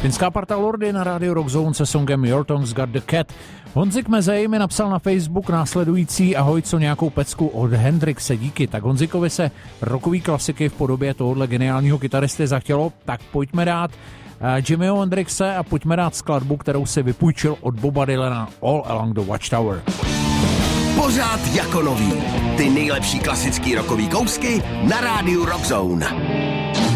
Finská parta Lordi na rádiu Rock Zone se songem Your Tongue's Got the Cat. Honzik Mezej mi napsal na Facebook následující: ahoj, co nějakou pecku od Hendrixe, díky. Tak Honzikovi se rockový klasiky v podobě tohohle geniálního kytaristy zachtělo, tak pojďme dát Jimmyho Hendrixe a pojďme dát skladbu, kterou si vypůjčil od Boba Dylana, All Along the Watchtower. Pořád jako nový. Ty nejlepší klasický rockový kousky na rádiu Rock Zone.